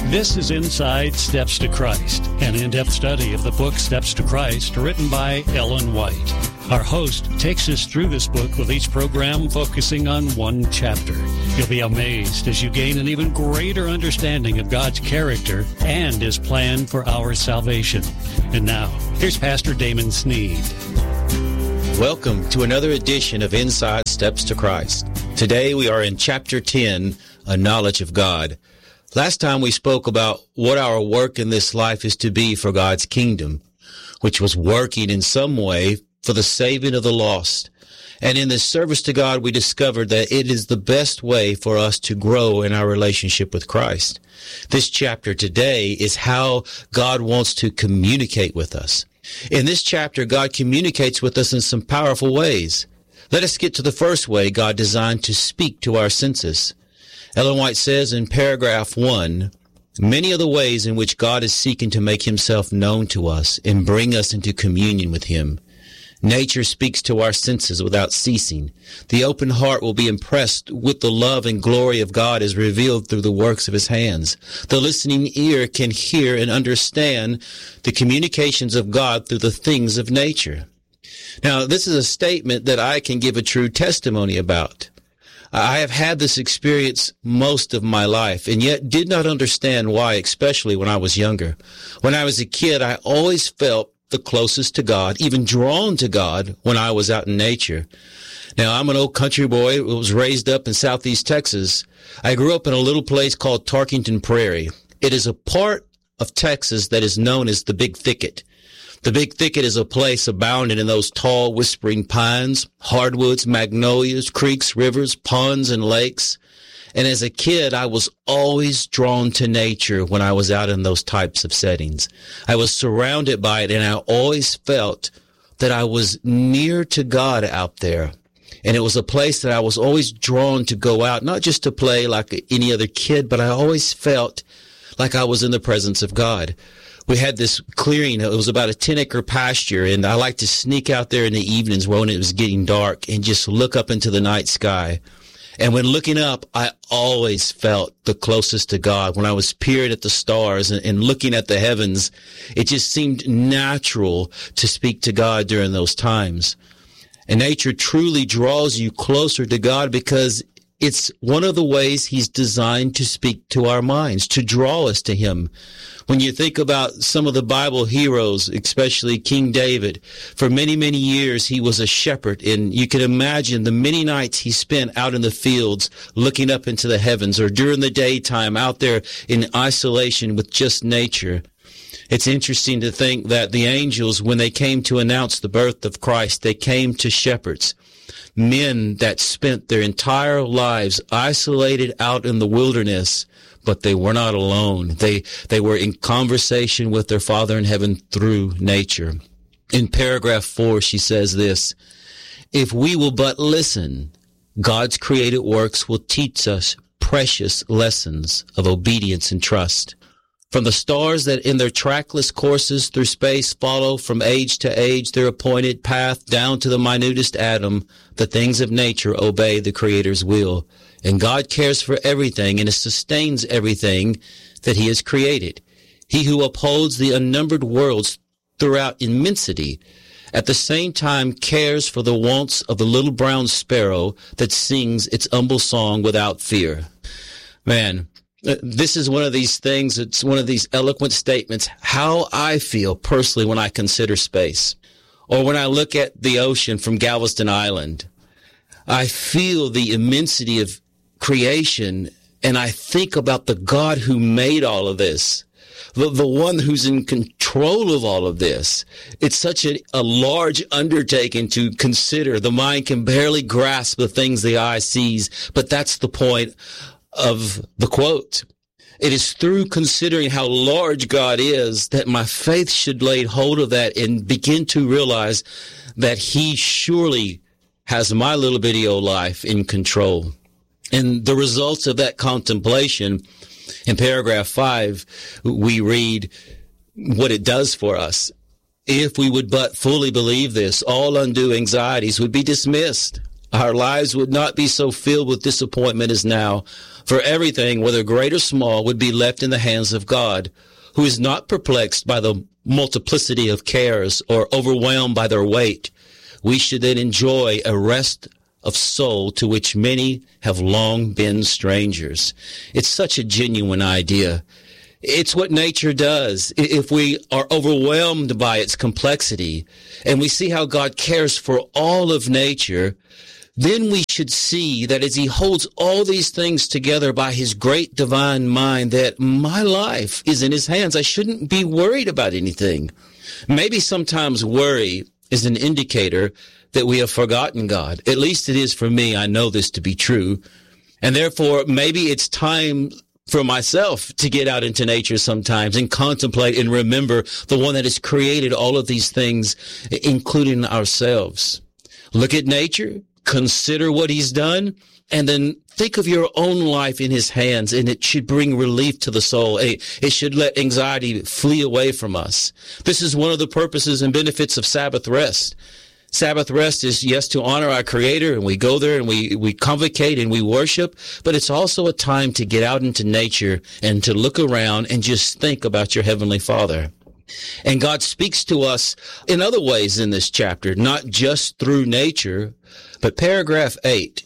This is Inside Steps to Christ, an in-depth study of the book Steps to Christ, written by Ellen White. Our host takes us through this book with each program focusing on one chapter. You'll be amazed as you gain an even greater understanding of God's character and His plan for our salvation. And now, here's Pastor Damon Sneed. Welcome to another edition of Inside Steps to Christ. Today we are in Chapter 10, A Knowledge of God. Last time we spoke about what our work in this life is to be for God's kingdom, which was working in some way for the saving of the lost. And in this service to God, we discovered that it is the best way for us to grow in our relationship with Christ. This chapter today is how God wants to communicate with us. In this chapter, God communicates with us in some powerful ways. Let us get to the first way God designed to speak to our senses. Ellen White says in paragraph 1, many of the ways in which God is seeking to make Himself known to us and bring us into communion with Him. Nature speaks to our senses without ceasing. The open heart will be impressed with the love and glory of God as revealed through the works of His hands. The listening ear can hear and understand the communications of God through the things of nature. Now, this is a statement that I can give a true testimony about. I have had this experience most of my life and yet did not understand why, especially when I was younger. When I was a kid, I always felt the closest to God, even drawn to God when I was out in nature. Now, I'm an old country boy who was raised up in southeast Texas. I grew up in a little place called Tarkington Prairie. It is a part of Texas that is known as the Big Thicket. The Big Thicket is a place abounding in those tall, whispering pines, hardwoods, magnolias, creeks, rivers, ponds, and lakes. And as a kid, I was always drawn to nature when I was out in those types of settings. I was surrounded by it, and I always felt that I was near to God out there. And it was a place that I was always drawn to go out, not just to play like any other kid, but I always felt like I was in the presence of God. We had this clearing. It was about a 10-acre pasture, and I liked to sneak out there in the evenings when it was getting dark and just look up into the night sky. And when looking up, I always felt the closest to God. When I was peering at the stars and looking at the heavens, it just seemed natural to speak to God during those times. And nature truly draws you closer to God because it's one of the ways He's designed to speak to our minds, to draw us to Him. When you think about some of the Bible heroes, especially King David, for many, many years he was a shepherd, and you can imagine the many nights he spent out in the fields looking up into the heavens, or during the daytime out there in isolation with just nature. It's interesting to think that the angels, when they came to announce the birth of Christ, they came to shepherds. Men that spent their entire lives isolated out in the wilderness, but they were not alone. They were in conversation with their Father in heaven through nature. In paragraph 4, she says this, if we will but listen, God's created works will teach us precious lessons of obedience and trust. From the stars that in their trackless courses through space follow from age to age their appointed path down to the minutest atom, the things of nature obey the Creator's will. And God cares for everything and sustains everything that He has created. He who upholds the unnumbered worlds throughout immensity, at the same time cares for the wants of the little brown sparrow that sings its humble song without fear. Man, this is one of these things, it's one of these eloquent statements, how I feel personally when I consider space. Or when I look at the ocean from Galveston Island, I feel the immensity of creation, and I think about the God who made all of this, the one who's in control of all of this. It's such a large undertaking to consider. The mind can barely grasp the things the eye sees, but that's the point of the quote. It is through considering how large God is that my faith should lay hold of that and begin to realize that He surely has my little bitty old life in control. And the results of that contemplation, in paragraph 5, we read what it does for us. If we would but fully believe this, all undue anxieties would be dismissed. Our lives would not be so filled with disappointment as now, For everything, whether great or small, would be left in the hands of God, who is not perplexed by the multiplicity of cares or overwhelmed by their weight. We should then enjoy a rest of soul to which many have long been strangers. It's such a genuine idea. It's what nature does. If we are overwhelmed by its complexity and we see how God cares for all of nature, then we should see that as he holds all these things together by his great divine mind, that my life is in his hands. I shouldn't be worried about anything. Maybe sometimes worry is an indicator that we have forgotten God. At least it is for me. I know this to be true. And therefore, maybe it's time for myself to get out into nature sometimes and contemplate and remember the one that has created all of these things, including ourselves. Look at nature, consider what he's done, and then think of your own life in his hands, and it should bring relief to the soul. It should let anxiety flee away from us. This is one of the purposes and benefits of Sabbath rest. Sabbath rest is, yes, to honor our Creator, and we go there and we convocate and we worship, but it's also a time to get out into nature and to look around and just think about your Heavenly Father. And God speaks to us in other ways in this chapter, not just through nature, but paragraph 8.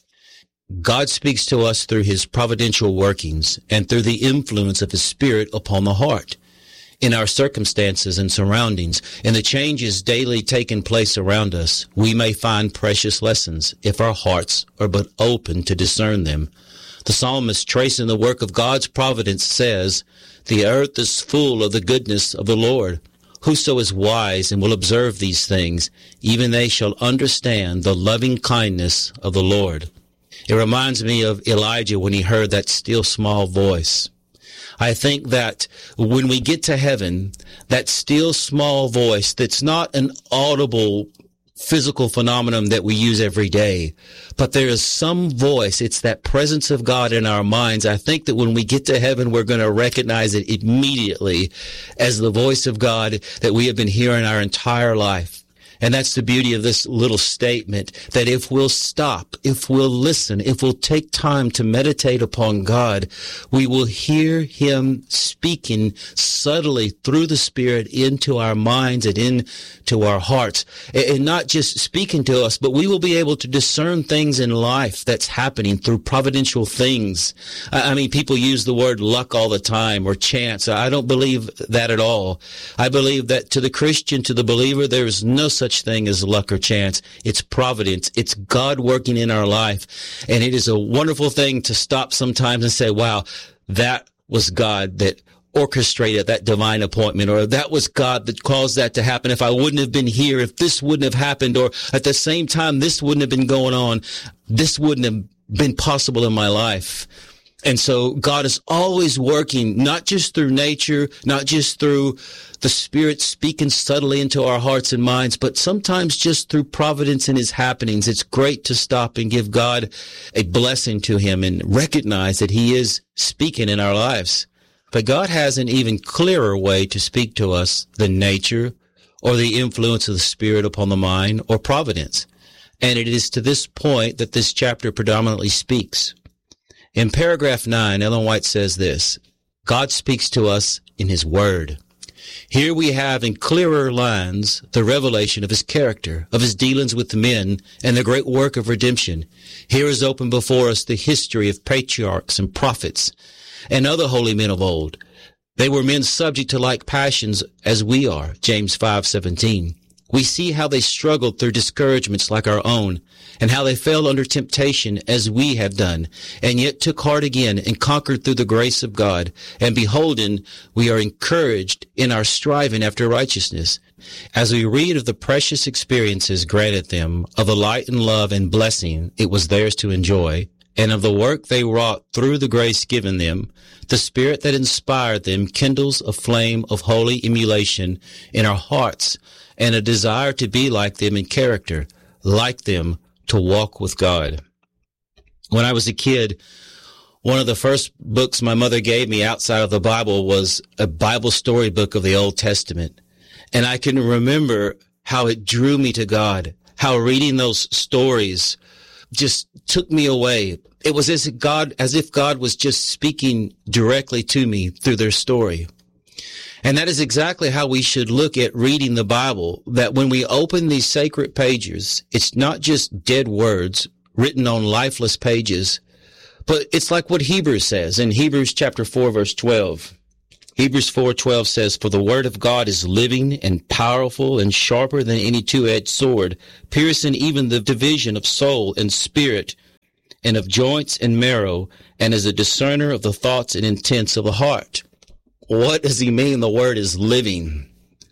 God speaks to us through his providential workings and through the influence of his Spirit upon the heart. In our circumstances and surroundings, in the changes daily taking place around us, we may find precious lessons if our hearts are but open to discern them. The psalmist, tracing the work of God's providence, says, "The earth is full of the goodness of the Lord. Whoso is wise and will observe these things, even they shall understand the loving kindness of the Lord." It reminds me of Elijah when he heard that still small voice. I think that when we get to heaven, that still small voice that's not an audible physical phenomenon that we use every day, but there is some voice. It's that presence of God in our minds. I think that when we get to heaven, we're going to recognize it immediately as the voice of God that we have been hearing our entire life. And that's the beauty of this little statement, that if we'll stop, if we'll listen, if we'll take time to meditate upon God, we will hear him speaking subtly through the Spirit into our minds and into our hearts. And not just speaking to us, but we will be able to discern things in life that's happening through providential things. I mean, people use the word luck all the time or chance. I don't believe that at all. I believe that to the Christian, to the believer, there is no such thing as luck or chance. It's providence. It's God working in our life. And it is a wonderful thing to stop sometimes and say, wow, that was God that orchestrated that divine appointment, or that was God that caused that to happen. If I wouldn't have been here, if this wouldn't have happened, or at the same time, this wouldn't have been going on, this wouldn't have been possible in my life. And so God is always working, not just through nature, not just through the Spirit speaking subtly into our hearts and minds, but sometimes just through providence in his happenings. It's great to stop and give God a blessing to him and recognize that he is speaking in our lives. But God has an even clearer way to speak to us than nature or the influence of the Spirit upon the mind or providence. And it is to this point that this chapter predominantly speaks. In paragraph 9, Ellen White says this: God speaks to us in his word. Here we have in clearer lines the revelation of his character, of his dealings with men, and the great work of redemption. Here is open before us the history of patriarchs and prophets and other holy men of old. They were men subject to like passions as we are, James 5:17. We see how they struggled through discouragements like our own, and how they fell under temptation as we have done, and yet took heart again and conquered through the grace of God. And beholden, we are encouraged in our striving after righteousness. As we read of the precious experiences granted them, of the light and love and blessing it was theirs to enjoy, and of the work they wrought through the grace given them, the Spirit that inspired them kindles a flame of holy emulation in our hearts, and a desire to be like them in character, like them to walk with God. When I was a kid, one of the first books my mother gave me outside of the Bible was a Bible storybook of the Old Testament. And I can remember how it drew me to God, how reading those stories just took me away. It was as if God was just speaking directly to me through their story. And that is exactly how we should look at reading the Bible, that when we open these sacred pages, it's not just dead words written on lifeless pages, but it's like what Hebrews says in Hebrews chapter 4, verse 12. Hebrews 4:12 says, "For the word of God is living and powerful and sharper than any two-edged sword, piercing even the division of soul and spirit and of joints and marrow, and is a discerner of the thoughts and intents of the heart." What does he mean? The word is living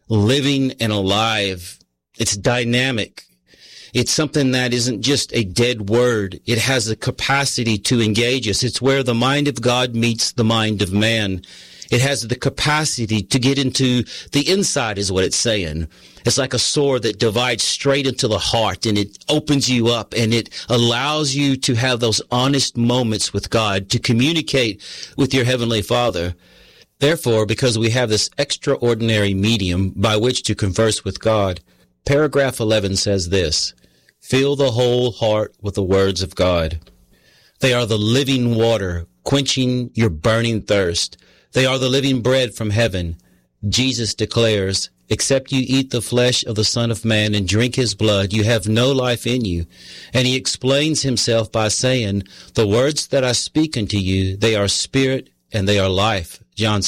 and alive. It's dynamic. It's something that isn't just a dead word. It has the capacity to engage us. It's where the mind of God meets the mind of man. It has the capacity to get into the inside is what it's saying. It's like a sword that divides straight into the heart, and it opens you up, and it allows you to have those honest moments with God, to communicate with your Heavenly Father. Therefore, because we have this extraordinary medium by which to converse with God, paragraph 11 says this: "Fill the whole heart with the words of God. They are the living water, quenching your burning thirst. They are the living bread from heaven." Jesus declares, "Except you eat the flesh of the Son of Man and drink his blood, you have no life in you." And he explains himself by saying, "The words that I speak unto you, they are spirit and they are life." John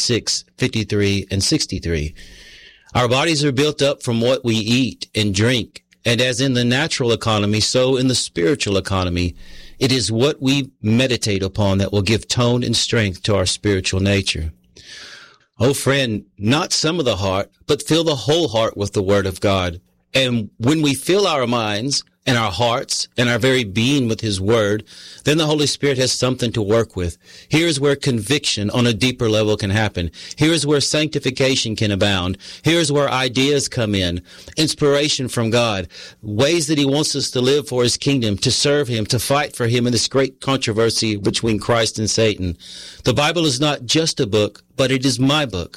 6:53 and 63. Our bodies are built up from what we eat and drink. And as in the natural economy, so in the spiritual economy, it is what we meditate upon that will give tone and strength to our spiritual nature. Oh, friend, not some of the heart, but fill the whole heart with the Word of God. And when we fill our minds and our hearts and our very being with his word, then the Holy Spirit has something to work with. Here's where conviction on a deeper level can happen. Here's where sanctification can abound. Here's where ideas come in, inspiration from God, ways that he wants us to live for his kingdom, to serve him, to fight for him in this great controversy between Christ and Satan. The Bible is not just a book, but it is my book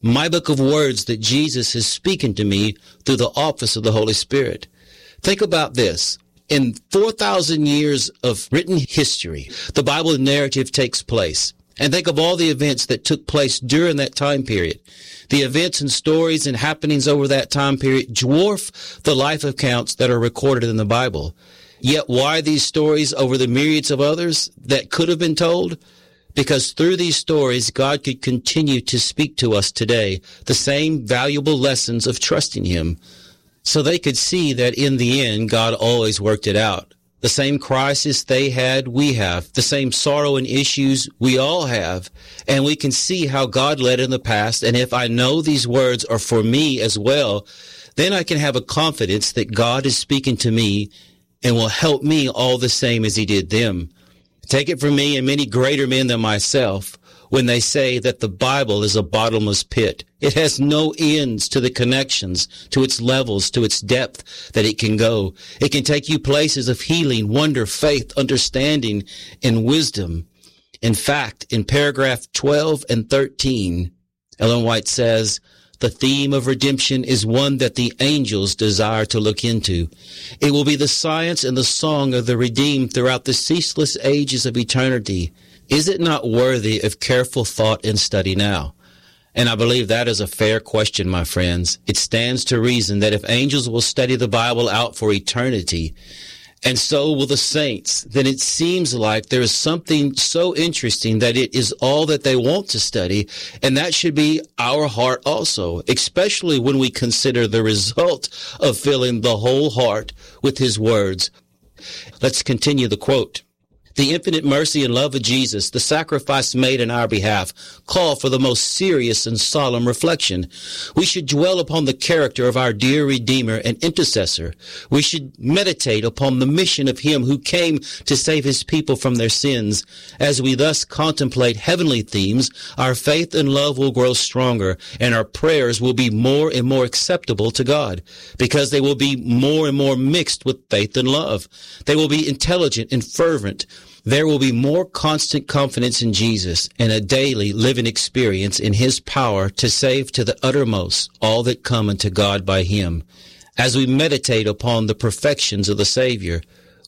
of words that Jesus has spoken to me through the office of the Holy Spirit. Think about this. In 4,000 years of written history, the Bible narrative takes place. And think of all the events that took place during that time period. The events and stories and happenings over that time period dwarf the life accounts that are recorded in the Bible. Yet why these stories over the myriads of others that could have been told? Because through these stories, God could continue to speak to us today the same valuable lessons of trusting him. So they could see that in the end, God always worked it out. The same crisis they had, we have. The same sorrow and issues we all have. And we can see how God led in the past. And if I know these words are for me as well, then I can have a confidence that God is speaking to me and will help me all the same as he did them. Take it from me and many greater men than myself when they say that the Bible is a bottomless pit. It has no ends to the connections, to its levels, to its depth that it can go. It can take you places of healing, wonder, faith, understanding, and wisdom. In fact, in paragraph 12 and 13, Ellen White says, the theme of redemption is one that the angels desire to look into. It will be the science and the song of the redeemed throughout the ceaseless ages of eternity. Is it not worthy of careful thought and study now? And I believe that is a fair question, my friends. It stands to reason that if angels will study the Bible out for eternity, and so will the saints, then it seems like there is something so interesting that it is all that they want to study, and that should be our heart also, especially when we consider the result of filling the whole heart with his words. Let's continue the quote. The infinite mercy and love of Jesus, the sacrifice made in our behalf, call for the most serious and solemn reflection. We should dwell upon the character of our dear Redeemer and Intercessor. We should meditate upon the mission of him who came to save his people from their sins. As we thus contemplate heavenly themes, our faith and love will grow stronger, and our prayers will be more and more acceptable to God, because they will be more and more mixed with faith and love. They will be intelligent and fervent. There will be more constant confidence in Jesus and a daily living experience in his power to save to the uttermost all that come unto God by him. As we meditate upon the perfections of the Savior,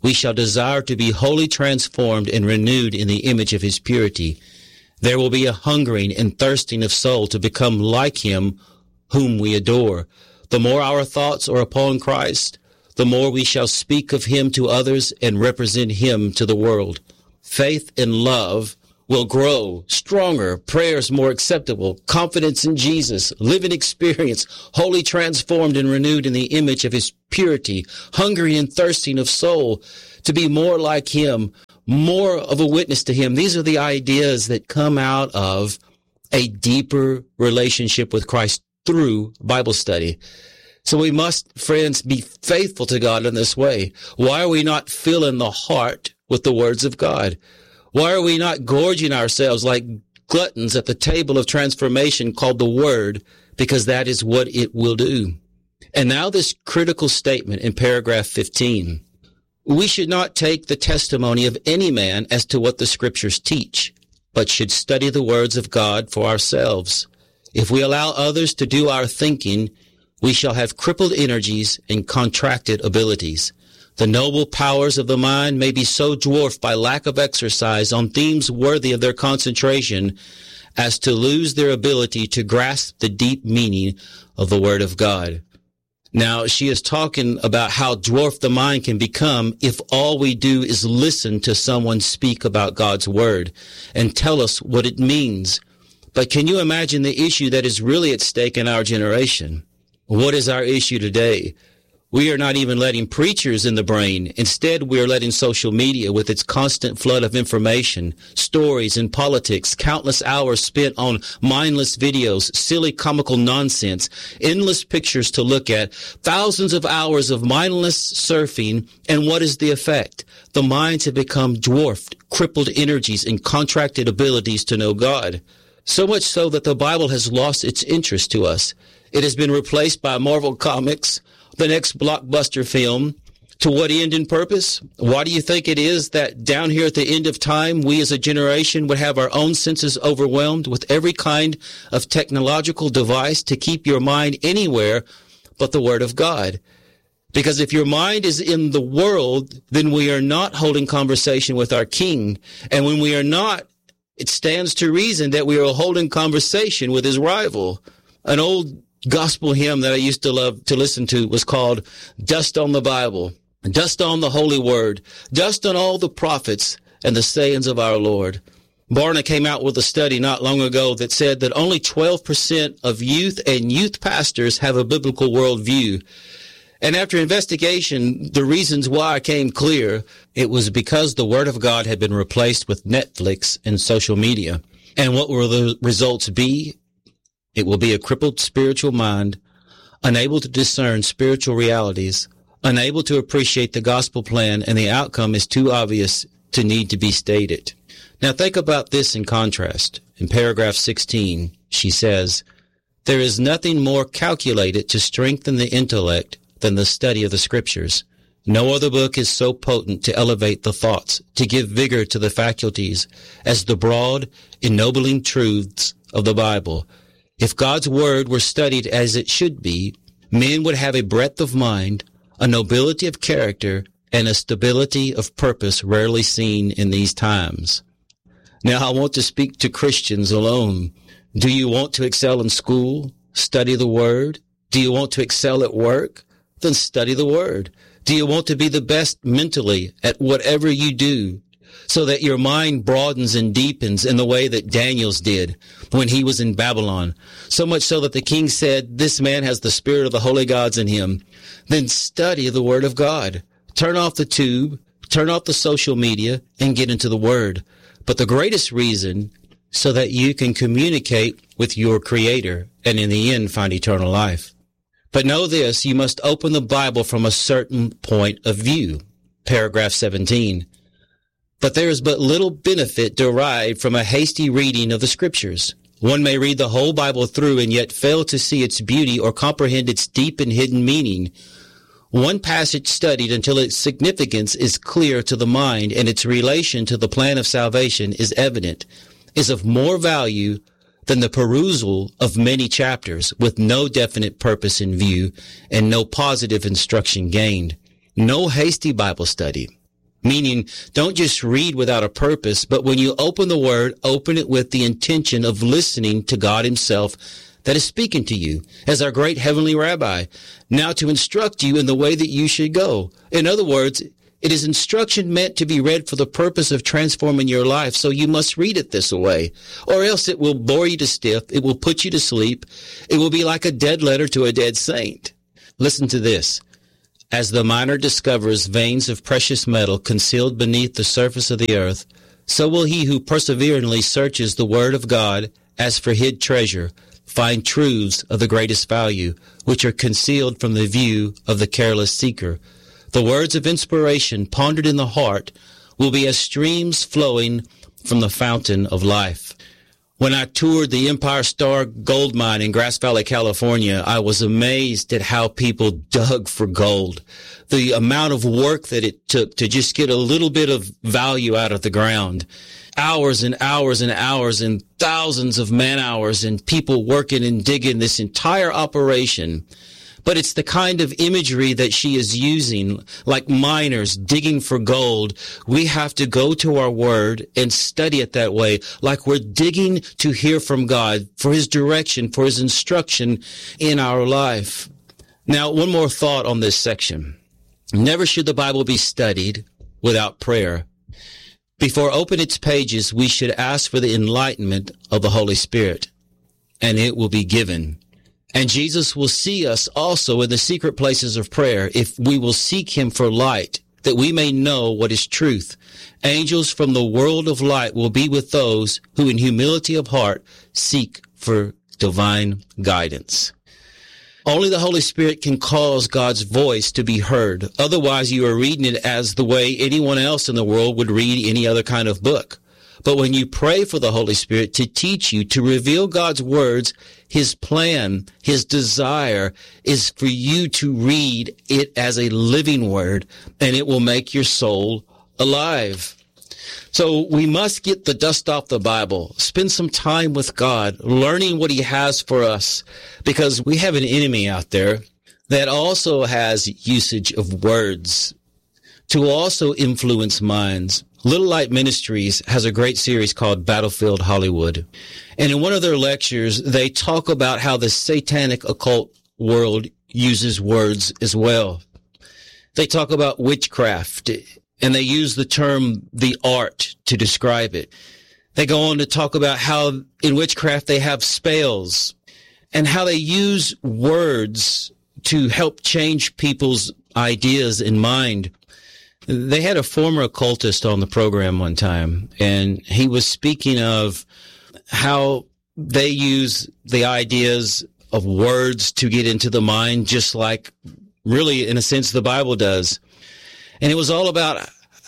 we shall desire to be wholly transformed and renewed in the image of his purity. There will be a hungering and thirsting of soul to become like him whom we adore. The more our thoughts are upon Christ, the more we shall speak of him to others and represent him to the world. Faith and love will grow stronger, prayers more acceptable, confidence in Jesus, living experience, wholly transformed and renewed in the image of his purity, hungry and thirsting of soul to be more like him, more of a witness to him. These are the ideas that come out of a deeper relationship with Christ through Bible study. So we must, friends, be faithful to God in this way. Why are we not filling the heart with the words of God? Why are we not gorging ourselves like gluttons at the table of transformation called the Word? Because that is what it will do. And now this critical statement in paragraph 15. We should not take the testimony of any man as to what the Scriptures teach, but should study the words of God for ourselves. If we allow others to do our thinking, we shall have crippled energies and contracted abilities. The noble powers of the mind may be so dwarfed by lack of exercise on themes worthy of their concentration as to lose their ability to grasp the deep meaning of the Word of God. Now, she is talking about how dwarfed the mind can become if all we do is listen to someone speak about God's Word and tell us what it means. But can you imagine the issue that is really at stake in our generation? What is our issue today? We are not even letting preachers in the brain. Instead, we are letting social media with its constant flood of information, stories, and politics, countless hours spent on mindless videos, silly comical nonsense, endless pictures to look at, thousands of hours of mindless surfing, and what is the effect? The minds have become dwarfed, crippled energies, and contracted abilities to know God. So much so that the Bible has lost its interest to us. It has been replaced by Marvel Comics, the next blockbuster film. To what end and purpose? Why do you think it is that down here at the end of time, we as a generation would have our own senses overwhelmed with every kind of technological device to keep your mind anywhere but the Word of God? Because if your mind is in the world, then we are not holding conversation with our King. And when we are not, it stands to reason that we are holding conversation with his rival. An old gospel hymn that I used to love to listen to was called Dust on the Bible, Dust on the Holy Word, Dust on all the prophets and the sayings of our Lord. Barna came out with a study not long ago that said that only 12% of youth and youth pastors have a biblical worldview. And after investigation, the reasons why came clear. It was because the Word of God had been replaced with Netflix and social media. And what will the results be? It will be a crippled spiritual mind, unable to discern spiritual realities, unable to appreciate the gospel plan, and the outcome is too obvious to need to be stated. Now think about this in contrast. In paragraph 16, she says, "There is nothing more calculated to strengthen the intellect than the study of the Scriptures. No other book is so potent to elevate the thoughts, to give vigor to the faculties, as the broad, ennobling truths of the Bible. If God's Word were studied as it should be, men would have a breadth of mind, a nobility of character, and a stability of purpose rarely seen in these times." Now, I want to speak to Christians alone. Do you want to excel in school? Study the Word. Do you want to excel at work? Then study the Word. Do you want to be the best mentally at whatever you do, so that your mind broadens and deepens in the way that Daniel's did when he was in Babylon? So much so that the king said, "This man has the spirit of the holy gods in him." Then study the Word of God. Turn off the tube, turn off the social media, and get into the Word. But the greatest reason, so that you can communicate with your Creator and in the end find eternal life. But know this, you must open the Bible from a certain point of view. Paragraph 17. But there is but little benefit derived from a hasty reading of the Scriptures. One may read the whole Bible through and yet fail to see its beauty or comprehend its deep and hidden meaning. One passage studied until its significance is clear to the mind and its relation to the plan of salvation is evident, is of more value than the perusal of many chapters with no definite purpose in view and no positive instruction gained. No hasty Bible study, Meaning, don't just read without a purpose, but when you open the Word, open it with the intention of listening to God Himself that is speaking to you as our great heavenly rabbi, now to instruct you in the way that you should go. In other words, it is instruction meant to be read for the purpose of transforming your life, so you must read it this way, or else it will bore you to stiff, it will put you to sleep, it will be like a dead letter to a dead saint. Listen to this. As the miner discovers veins of precious metal concealed beneath the surface of the earth, so will he who perseveringly searches the Word of God as for hid treasure find truths of the greatest value, which are concealed from the view of the careless seeker. The words of inspiration pondered in the heart will be as streams flowing from the fountain of life. When I toured the Empire Star Gold Mine in Grass Valley, California, I was amazed at how people dug for gold. The amount of work that it took to just get a little bit of value out of the ground. Hours and hours and hours and thousands of man hours and people working and digging this entire operation. But it's the kind of imagery that she is using, like miners digging for gold. We have to go to our Word and study it that way, like we're digging to hear from God for His direction, for His instruction in our life. Now, one more thought on this section. Never should the Bible be studied without prayer. Before opening its pages, we should ask for the enlightenment of the Holy Spirit, and it will be given. And Jesus will see us also in the secret places of prayer if we will seek Him for light, that we may know what is truth. Angels from the world of light will be with those who in humility of heart seek for divine guidance. Only the Holy Spirit can cause God's voice to be heard. Otherwise, you are reading it as the way anyone else in the world would read any other kind of book. But when you pray for the Holy Spirit to teach you, to reveal God's words, His plan, His desire is for you to read it as a living word, and it will make your soul alive. So we must get the dust off the Bible, spend some time with God, learning what He has for us, because we have an enemy out there that also has usage of words to also influence minds. Little Light Ministries has a great series called Battlefield Hollywood. And in one of their lectures, they talk about how the satanic occult world uses words as well. They talk about witchcraft, and they use the term the art to describe it. They go on to talk about how in witchcraft they have spells and how they use words to help change people's ideas in mind. They had a former occultist on the program one time, and he was speaking of how they use the ideas of words to get into the mind, just like really, in a sense, the Bible does. And it was all about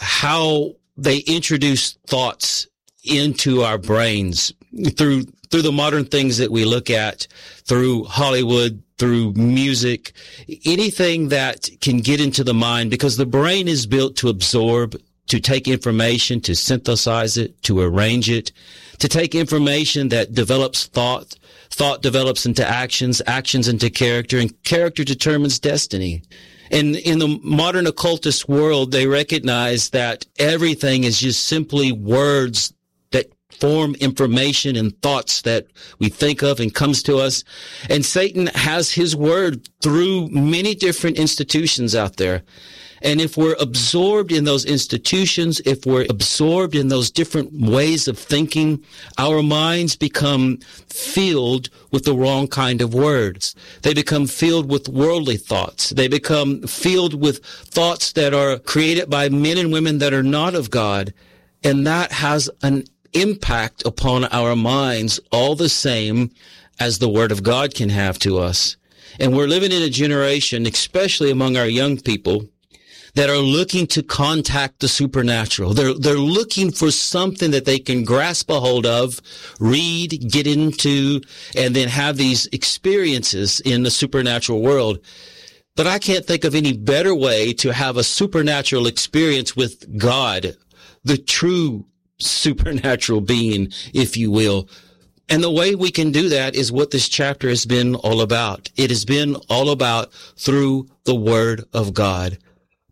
how they introduce thoughts into our brains through the modern things that we look at, through Hollywood, through music, anything that can get into the mind, because the brain is built to absorb, to take information, to synthesize it, to arrange it, to take information that develops thought develops into actions into character, and character determines destiny. And in the modern occultist world, they recognize that everything is just simply words that form information and thoughts that we think of and comes to us. And Satan has his word through many different institutions out there. And if we're absorbed in those institutions, if we're absorbed in those different ways of thinking, our minds become filled with the wrong kind of words. They become filled with worldly thoughts. They become filled with thoughts that are created by men and women that are not of God. And that has an impact upon our minds all the same as the Word of God can have to us. And we're living in a generation, especially among our young people, that are looking to contact the supernatural. They're looking for something that they can grasp a hold of, read, get into, and then have these experiences in the supernatural world. But I can't think of any better way to have a supernatural experience with God, the true supernatural being, if you will. And the way we can do that is what this chapter has been all about. It has been all about through the Word of God.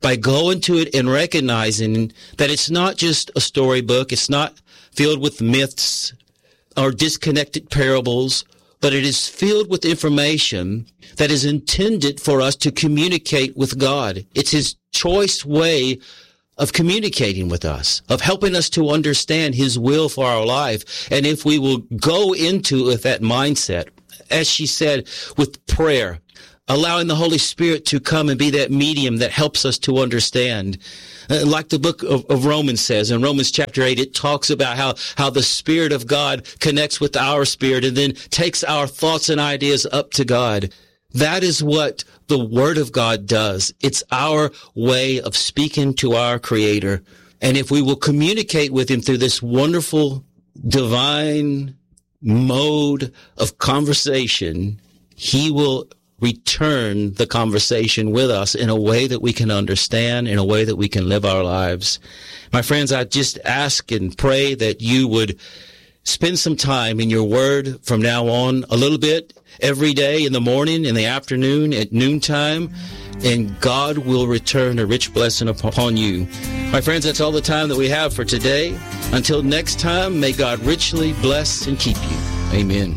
by going to it and recognizing that it's not just a storybook, it's not filled with myths or disconnected parables, but it is filled with information that is intended for us to communicate with God. It's His choice way of communicating with us, of helping us to understand His will for our life. And if we will go into it with that mindset, as she said, with prayer, allowing the Holy Spirit to come and be that medium that helps us to understand. Like the book of Romans says, in Romans chapter 8, it talks about how the Spirit of God connects with our spirit and then takes our thoughts and ideas up to God. That is what the Word of God does. It's our way of speaking to our Creator. And if we will communicate with Him through this wonderful, divine mode of conversation, He will return the conversation with us in a way that we can understand, in a way that we can live our lives. My friends, I just ask and pray that you would spend some time in your Word from now on, a little bit every day, in the morning, in the afternoon, at noontime, and God will return a rich blessing upon you. My friends, that's all the time that we have for today. Until next time, may God richly bless and keep you. Amen.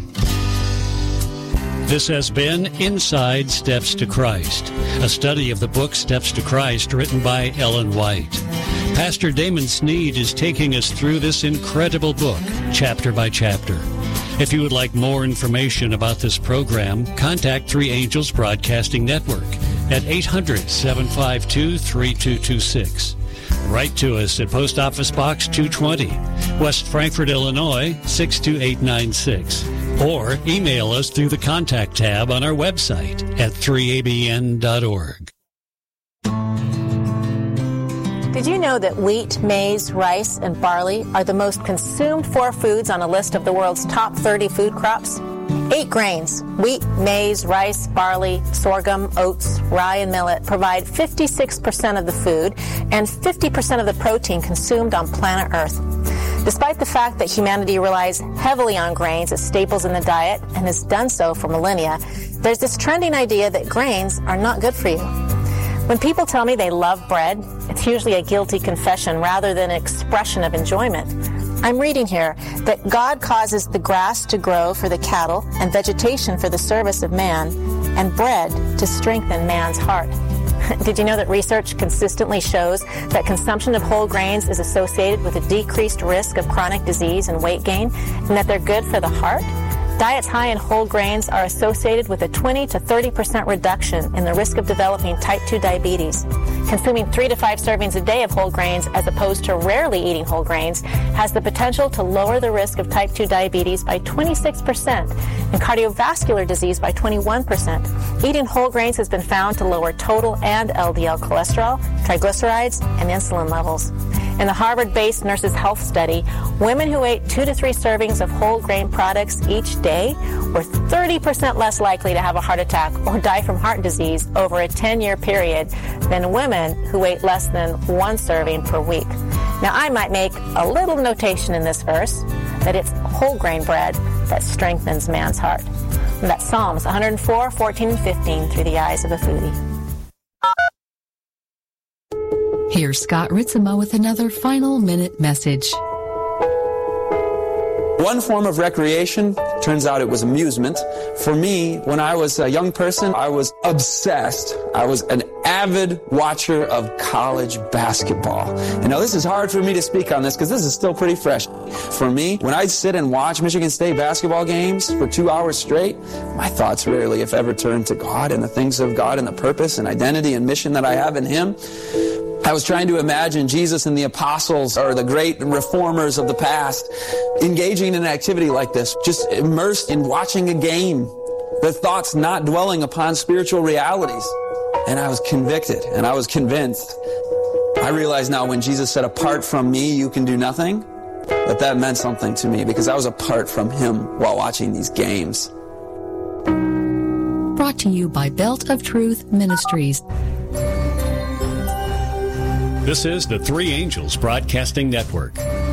This has been Inside Steps to Christ, a study of the book Steps to Christ written by Ellen White. Pastor Damon Sneed is taking us through this incredible book, chapter by chapter. If you would like more information about this program, contact Three Angels Broadcasting Network at 800-752-3226. Write to us at Post Office Box 220, West Frankfort, Illinois, 62896. Or email us through the contact tab on our website at 3abn.org. Did you know that wheat, maize, rice, and barley are the most consumed 4 foods on a list of the world's top 30 food crops? 8 grains, wheat, maize, rice, barley, sorghum, oats, rye, and millet provide 56% of the food and 50% of the protein consumed on planet Earth. Despite the fact that humanity relies heavily on grains as staples in the diet and has done so for millennia, there's this trending idea that grains are not good for you. When people tell me they love bread, it's usually a guilty confession rather than an expression of enjoyment. I'm reading here that God causes the grass to grow for the cattle and vegetation for the service of man, and bread to strengthen man's heart. Did you know that research consistently shows that consumption of whole grains is associated with a decreased risk of chronic disease and weight gain, and that they're good for the heart? Diets high in whole grains are associated with a 20 to 30% reduction in the risk of developing type 2 diabetes. Consuming 3 to 5 servings a day of whole grains as opposed to rarely eating whole grains has the potential to lower the risk of type 2 diabetes by 26% and cardiovascular disease by 21%. Eating whole grains has been found to lower total and LDL cholesterol, triglycerides, and insulin levels. In the Harvard-based Nurses Health Study, women who ate 2 to 3 servings of whole grain products each day were 30% less likely to have a heart attack or die from heart disease over a 10-year period than women who ate less than 1 serving per week. Now, I might make a little notation in this verse that it's whole grain bread that strengthens man's heart. And that's Psalms 104, 14, and 15 through the eyes of a foodie. Here's Scott Ritzema with another final minute message. One form of recreation, turns out it was amusement. For me, when I was a young person, I was obsessed. I was an avid watcher of college basketball. And now this is hard for me to speak on this because this is still pretty fresh. For me, when I'd sit and watch Michigan State basketball games for 2 hours straight, my thoughts rarely, if ever, turned to God and the things of God and the purpose and identity and mission that I have in Him. I was trying to imagine Jesus and the apostles or the great reformers of the past engaging in an activity like this, just immersed in watching a game, their thoughts not dwelling upon spiritual realities. And I was convicted and I was convinced. I realize now when Jesus said, "Apart from me, you can do nothing," that meant something to me because I was apart from Him while watching these games. Brought to you by Belt of Truth Ministries. This is the Three Angels Broadcasting Network.